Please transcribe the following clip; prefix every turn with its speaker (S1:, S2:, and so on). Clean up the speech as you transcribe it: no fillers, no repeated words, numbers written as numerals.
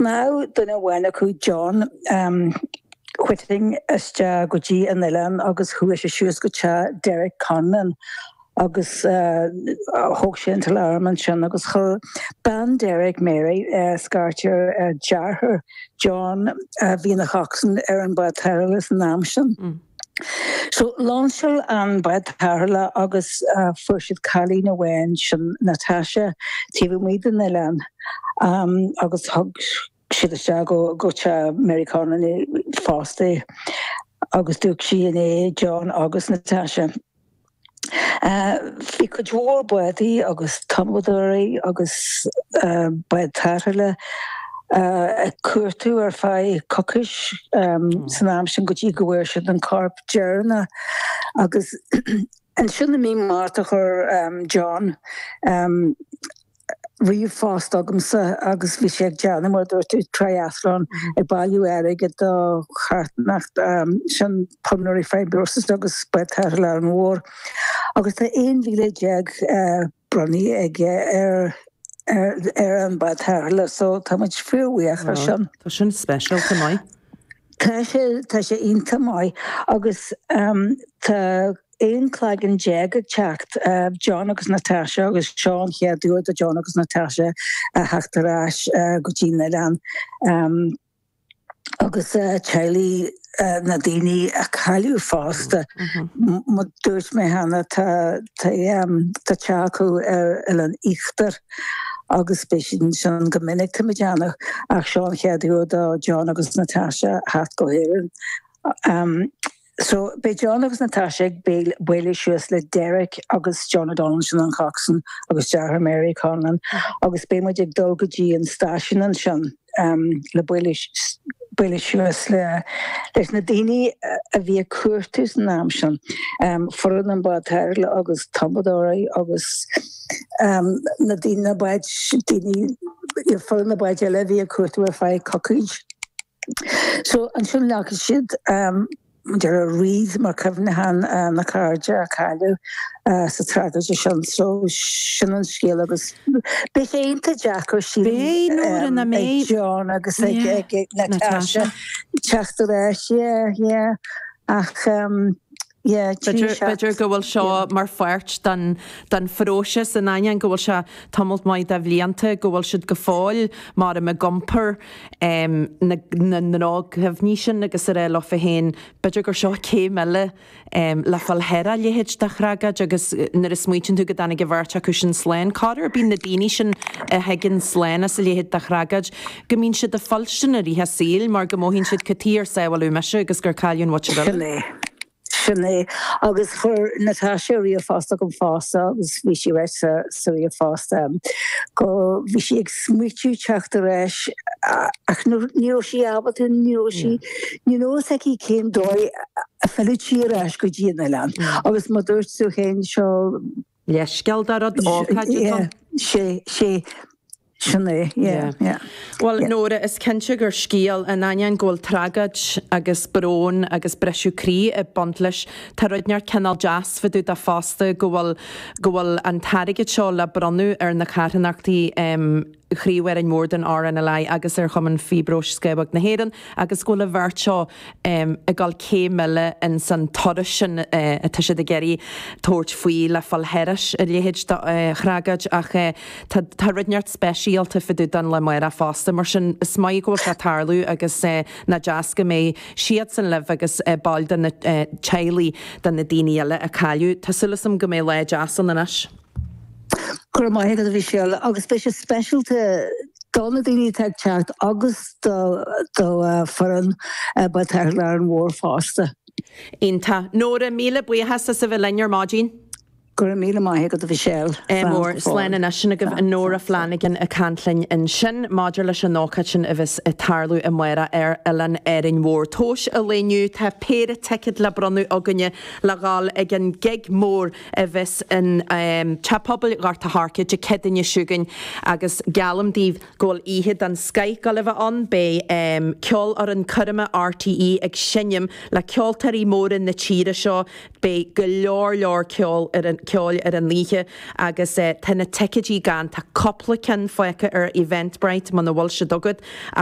S1: Now duna bhhaine chu John chuiting iste go dtí an Uile agus chuaigh sé siús go te Derek Conlon agus thug sé an arman sin agus chu ban Derek Mary scartear dearthair John bhí na chasan ar an bad theralas an amsin. So lánsel an bad tharla agus fuirsid Calí na bhain sin Natasha tíh míad an Uile agus thug siad go te Mary Conlon fásta agus dúg sí in John agus Natasha. Bhí go dúir buí agus tamúirí agus bad tharla cuairtú ar fáid cocis san am sin go dtí go bhfuir siad an corp dearna agus an sinna mí máta chur John riomh fást agamsa agus bhí sé deanna mar dúirtú triathlon ag bailú aige do chartnacht sin pulmonary fibrosis agus bad tharla an mhór. Agus tá 1,000 brunní ige ar an bad tharla, so tá muid fiúíach ar sin.
S2: Tá sin special tá mai.
S1: Tá sé ionta mai agus tá éon claigeann jeag teacht John agus Natasha agus Sean cheadú a John agus Natasha heachtarráis go dtí na Uile agus Charlie na daoine a chailú fásta mu dúirt mé hana tá teacu ar an íchtar agus spéisisin sin go minic tá deanach ach Sean cheadú a John agus Natasha hat go héireann. So be John agus Natasha béile siús le Derek agus John O'Donnell sin an chasan agus dearthair Mary Conlon agus bé muid ag dul go dtí an stáisiún an sin le béile siús leis na daoine a bhí cuairtús an am sin foran an bad tharla agus tambadóirí agus na daoine baid foran na baid eile bhí cuairtú ar fáid cocuid. So an sin lecha siad der a riad mar cyfnahan na cardia a cailú sa tradaide sin so sin an scéal agus beth éonta Jack ó sí John agus Natasha teachta leis ach
S2: Beidir go bhfuil seo mar foirt den feróise in aine go bhfuil se tamalt maid a bhblianta go bhfuil siad go fáil mar am a gompar na rághníí sin agus ar le a héin beidir gur seo céim eile le fallhéra léhéid de chraga agus nar is smuoin tú go dana go bhharrte chu sin sléin cáidir bí na daoine sin a heiginn sléine sa léhéid de chragad go mín siad a falsin a ríthe síl mar go móhín siad catíir saohfuil meise agus gur caiún wat
S1: Sinné agus chur Natasha ri fásta go fásta agus bhí si réit sa ri fásta go bhí si ag smuitiú teachta réis ach níor sí abalú níor sí ní í céim dói a felltí réis go dtí na Uile agus má dúirt sú chéin seo
S2: leisceall darad
S1: sé Sinné,
S2: Well, Nóra, is cinnte gur scíal in aine ggóil tragad agus brón agus breisiú crí i bont leis tá roidnear cenal jazz fa dú a fásta go bhfuil an tairigid seo le bronú ar na carthanachtaí chríhar an mór den áran a lei agus ar chumann fibros scebag na héan agus go le bhirt seo i gáil céimiile in san toris sin tá sé de geirí tóirt faoi le fallhéiris a léhéid chragad ach tá runeart speisialta fiú den le mar a fásta mar sin is mai go a tarlú agus na jazzca mé siad san leh agus bail den na teilí den na daine eile a caiú Tá sulasam go mé le jazzan inis.
S1: Cur mai go bhí seáil agus spéisi specialte donna daoine teagteart agus do foran ba tharla an mhór fásta.
S2: Ínta Nóra míle buíhasta sa bheith lear mádín?
S1: Gur míle mai go bhí séil.
S2: Mór sléine na sinna go bh Nóra Flanagan a cantlainn in sin maidir leis an nácha sin a bheits i tarlú i muire ar Uileán éireann mór. Tóis a léniu tá péad teicid le bronú aganne le gáil ag an gig mór a bheits in tepabal garta harca de cedanne siúgan agus galamdíh ggóil iad an Skype go le bheith an bé ceol ar an curime RTE ag sinneam le ceoltarí mór in na tíre seo bé go leor ceol ceol ar an líe agus tena teicidí gan tá coppla cin foicha ar Eventbrite man na bhil se dogad